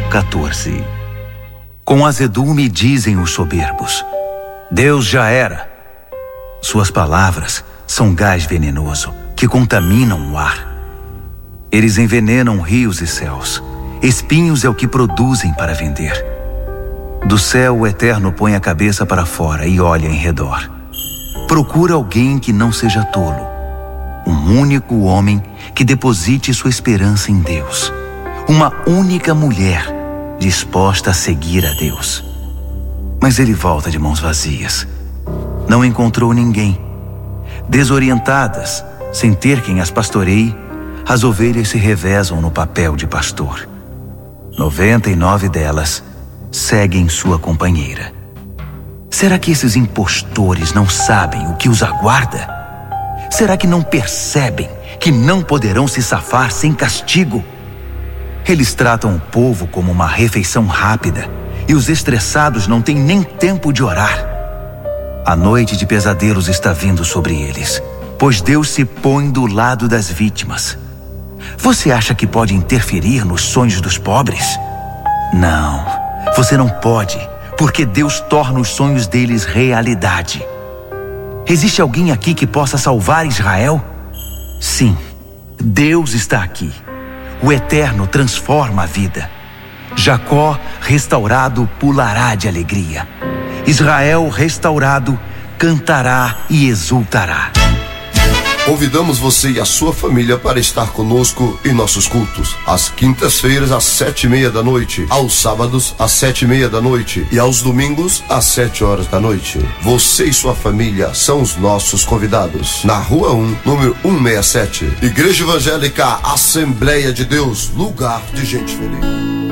14. Com azedume dizem os soberbos: Deus já era. Suas palavras são gás venenoso que contaminam o ar. Eles envenenam rios e céus. Espinhos é o que produzem para vender. Do céu o Eterno põe a cabeça para fora e olha em redor. Procura alguém que não seja tolo. Um único homem que deposite sua esperança em Deus. Uma única mulher disposta a seguir a Deus. Mas ele volta de mãos vazias. Não encontrou ninguém. Desorientadas, sem ter quem as pastoreie, as ovelhas se revezam no papel de pastor. 99 delas seguem sua companheira. Será que esses impostores não sabem o que os aguarda? Será que não percebem que não poderão se safar sem castigo? Eles tratam o povo como uma refeição rápida e os estressados não têm nem tempo de orar. A noite de pesadelos está vindo sobre eles, pois Deus se põe do lado das vítimas. Você acha que pode interferir nos sonhos dos pobres? Não, você não pode, porque Deus torna os sonhos deles realidade. Existe alguém aqui que possa salvar Israel? Sim, Deus está aqui. O Eterno transforma a vida. Jacó restaurado pulará de alegria. Israel restaurado cantará e exultará. Convidamos você e a sua família para estar conosco em nossos cultos. Às quintas-feiras, às 7:30 da noite. Aos sábados, às 7:30 da noite. E aos domingos, às 7 horas da noite. Você e sua família são os nossos convidados. Na Rua 1, número 167. Igreja Evangélica Assembleia de Deus, lugar de gente feliz.